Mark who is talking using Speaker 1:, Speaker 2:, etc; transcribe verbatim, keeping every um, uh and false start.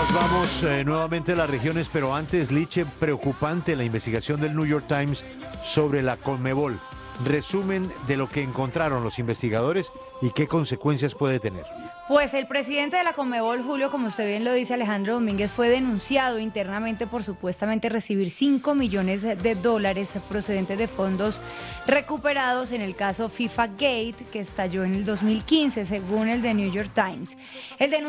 Speaker 1: Nos vamos eh, nuevamente a las regiones, pero antes, Liche, preocupante la investigación del New York Times sobre la Conmebol. Resumen de lo que encontraron los investigadores y qué consecuencias puede tener.
Speaker 2: Pues el presidente de la Conmebol, Julio, como usted bien lo dice, Alejandro Domínguez, fue denunciado internamente por supuestamente recibir cinco millones de dólares procedentes de fondos recuperados en el caso FIFA Gate, que estalló en el dos mil quince, según el The New York Times. El